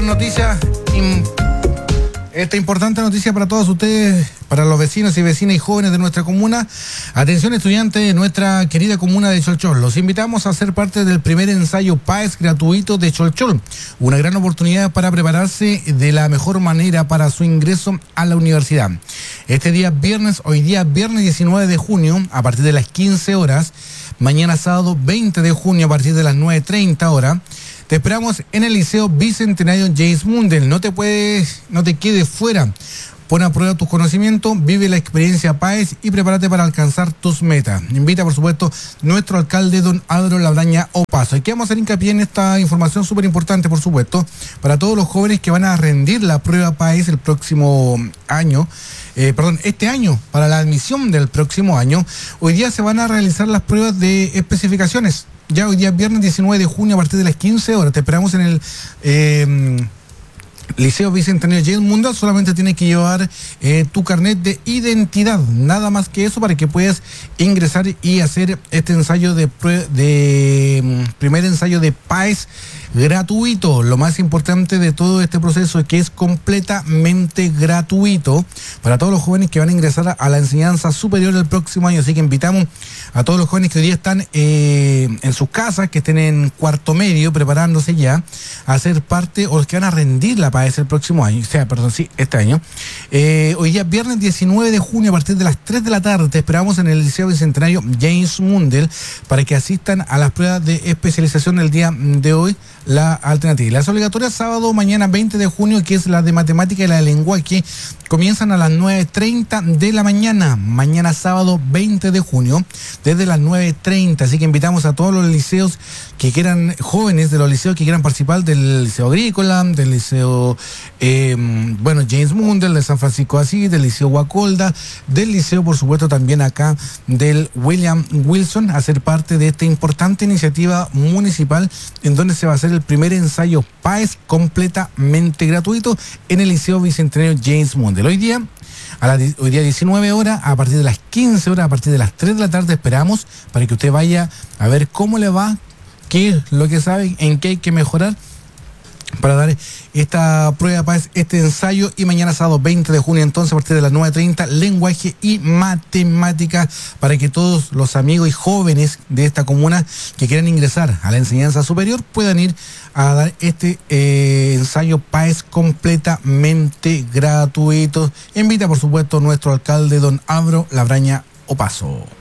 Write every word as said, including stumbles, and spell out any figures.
noticia, esta importante noticia para todos ustedes, para los vecinos y vecinas y jóvenes de nuestra comuna. Atención, estudiantes de nuestra querida comuna de Cholchol. Los invitamos a ser parte del primer ensayo P A E S gratuito de Cholchol. Una gran oportunidad para prepararse de la mejor manera para su ingreso a la universidad. Este día viernes, hoy día viernes diecinueve de junio, a partir de las quince horas. Mañana sábado veinte de junio, a partir de las nueve treinta horas. Te esperamos en el Liceo Bicentenario James Mundell. No te puedes, no te quedes fuera. Pon a prueba tus conocimientos, vive la experiencia P A E S y prepárate para alcanzar tus metas. Invita, por supuesto, nuestro alcalde, don Álvaro Labraña Opazo. Aquí vamos a hacer hincapié en esta información súper importante, por supuesto, para todos los jóvenes que van a rendir la prueba P A E S el próximo año. Eh, perdón, este año, para la admisión del próximo año. Hoy día se van a realizar las pruebas de especificaciones. Ya hoy día viernes diecinueve de junio, a partir de las quince horas. Te esperamos en el eh, Liceo Bicentenario James Mundell. Solamente tienes que llevar eh, tu carnet de identidad, nada más que eso, para que puedas ingresar y hacer este ensayo de, de um, primer ensayo de P A E S gratuito. Lo más importante de todo este proceso es que es completamente gratuito para todos los jóvenes que van a ingresar a la enseñanza superior el próximo año. Así que invitamos a todos los jóvenes que hoy día están eh, en sus casas, que estén en cuarto medio preparándose ya a ser parte, o los que van a rendir la P A E S el próximo año, o sea, perdón, sí, este año. Eh, hoy día viernes diecinueve de junio, a partir de las tres de la tarde, te esperamos en el Liceo Bicentenario James Mundell para que asistan a las pruebas de especialización del día de hoy, la alternativa. Las obligatorias sábado, mañana veinte de junio, que es la de matemática y la de lenguaje, comienzan a las nueve treinta de la mañana. Mañana sábado veinte de junio, desde las nueve treinta. Así que invitamos a todos los liceos que quieran, jóvenes de los liceos que quieran participar, del Liceo Agrícola, del Liceo, eh, bueno, James Mundell, de San Francisco de Asís, del Liceo Guacolda, del Liceo, por supuesto, también acá del William Wilson, a ser parte de esta importante iniciativa municipal en donde se va a hacer el primer ensayo P A E S completamente gratuito en el Liceo Bicentenario James Mundell. Hoy día, a la, hoy día diecinueve horas, a partir de las quince horas, a partir de las tres de la tarde, esperamos para que usted vaya a ver cómo le va, qué es lo que sabe, en qué hay que mejorar para dar esta prueba P A E S, este ensayo. Y mañana sábado veinte de junio, entonces, a partir de las nueve treinta, lenguaje y matemática, para que todos los amigos y jóvenes de esta comuna que quieran ingresar a la enseñanza superior puedan ir a dar este eh, ensayo P A E S completamente gratuito. Invita, por supuesto, nuestro alcalde, don Álvaro Labraña Opazo.